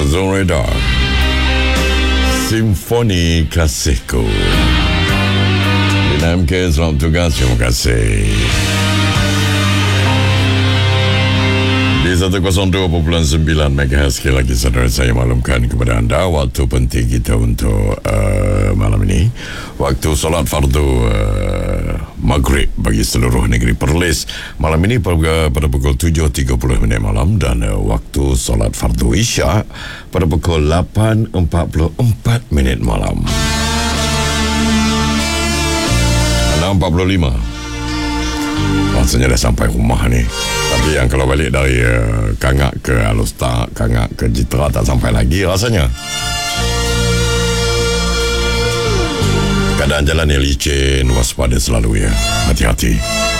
Zureda, Simfoni Kasihku. Bina MK, selamat tugas, terima kasih. Di 102.9 MHz sekali lagi saudara saya maklumkan kepada anda waktu penting kita untuk malam ini, waktu solat fardu Maghrib bagi seluruh negeri Perlis malam ini pada pukul 7.30 malam, dan waktu solat fardu Isyak pada pukul 8.44 malam. 6.45 rasanya dah sampai rumah ni. Tapi yang kalau balik dari Kangak ke Alustar, Kangak ke Jitra tak sampai lagi rasanya. Keadaan jalan yang licin, waspada selalu ya. Hati-hati.